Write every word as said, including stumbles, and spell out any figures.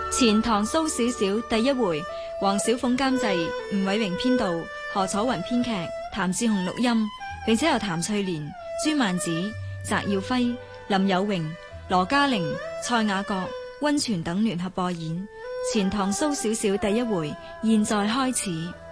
錢塘蘇小小第一回，黃小鳳監製，吳偉榮編導，何楚雲編劇，譚志雄錄音，並且由譚翠蓮、朱曼子、翟耀輝、林有榮、羅嘉玲、蔡雅閣、溫泉等聯合播演。錢塘蘇小小第一回，現在開始。